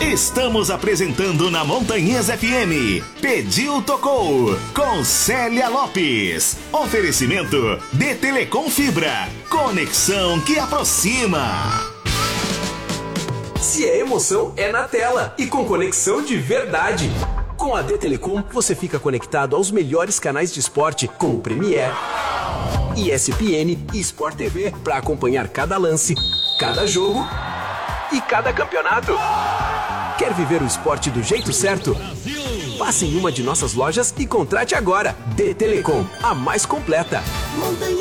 Estamos apresentando na Montanhês FM. Pediu, tocou. Com Célia Lopes. Oferecimento de Telecom Fibra. Conexão que aproxima. Se é emoção, é na tela e com conexão de verdade. Com a D Telecom, você fica conectado aos melhores canais de esporte, como Premiere, ESPN e Sport TV, para acompanhar cada lance, cada jogo e cada campeonato. Quer viver o esporte do jeito certo? Passe em uma de nossas lojas e contrate agora. D Telecom, a mais completa.